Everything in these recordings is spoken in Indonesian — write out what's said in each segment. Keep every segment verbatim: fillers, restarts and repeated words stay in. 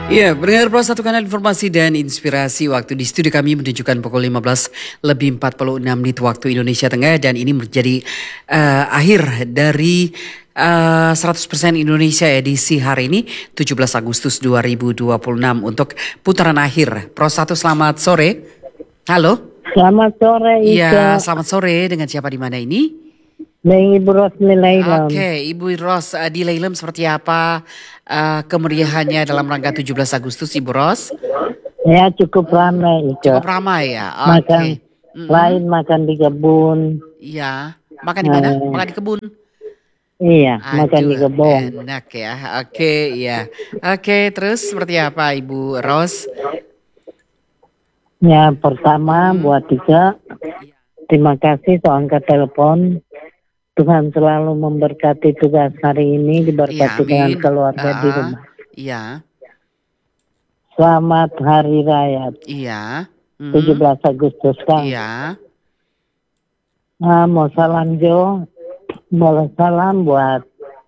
Ya, pendengar Plus Satu Kanal Informasi dan Inspirasi, waktu di studio kami menunjukkan pukul lima belas lebih empat puluh enam menit waktu Indonesia Tengah, dan ini menjadi uh, akhir dari uh, seratus persen Indonesia edisi hari ini tujuh belas Agustus dua ribu dua puluh enam untuk putaran akhir. Pro Satu, selamat sore. Halo. Selamat sore. Iya, selamat sore. Dengan siapa di mana ini? Dengan Ibu Ros di Lailem. Oke, okay, Ibu Ros uh, di Lailem, seperti apa uh, kemeriahannya dalam rangka tujuh belas Agustus, Ibu Ros? Ya, cukup ramai itu. Cukup ramai ya. Oke. Makan Okay. Mm-hmm. lain makan di kebun. Iya, makan di mana? Uh, makan di kebun. Iya, Aduh, makan di kebun. Enak ya. Oke, okay, iya. Oke, okay, terus seperti apa Ibu Ros? Ya, pertama hmm. buat tiga. Terima kasih soal angkat telepon. Tuhan selalu memberkati tugas hari ini, diberkati ya, dengan keluarga uh, di rumah. Iya. Selamat Hari Raya. Iya. Mm. tujuh belas Agustus kan. Iya. Nah, mau salam Jo, boleh salam buat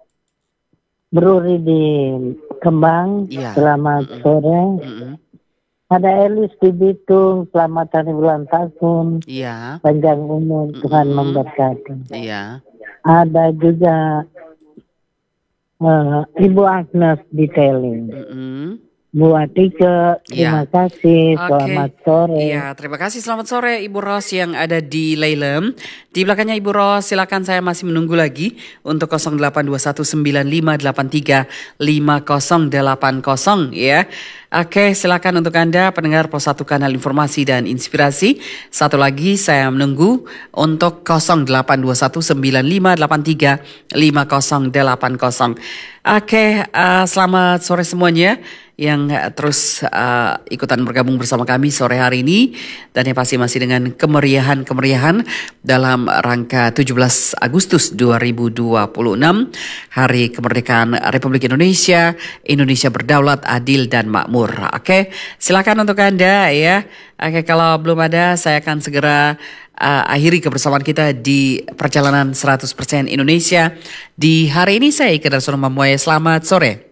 Bruri di Kembang. Iya. Selamat mm-mm. sore. Mm-mm. Ada Elis di Bitung, selamat hari ulang tahun. Iya. Panjang umur, Tuhan mm-mm. memberkati. Iya. Ada juga uh, Ibu Agnes di Teling. Mm-hmm. Bu Atika, terima ya. kasih. Okay. Selamat sore. Iya, terima kasih. Selamat sore Ibu Ros yang ada di Lailem. Di belakangnya Ibu Ros, silakan, saya masih menunggu lagi untuk nol delapan dua satu sembilan lima delapan tiga lima nol delapan nol ya. Oke, silakan untuk Anda pendengar Plus Satu Kanal Informasi dan Inspirasi. Satu lagi saya menunggu untuk nol delapan dua satu sembilan lima delapan tiga lima nol delapan nol. Oke, uh, selamat sore semuanya yang terus uh, ikutan bergabung bersama kami sore hari ini, dan yang pasti masih dengan kemeriahan-kemeriahan dalam rangka tujuh belas Agustus dua ribu dua puluh enam, Hari Kemerdekaan Republik Indonesia. Indonesia berdaulat, adil dan makmur. Oke, silakan untuk Anda ya. Oke, kalau belum ada, saya akan segera uh, akhiri kebersamaan kita di perjalanan seratus persen Indonesia di hari ini. Saya Ika Darsono Mamuaya, selamat sore.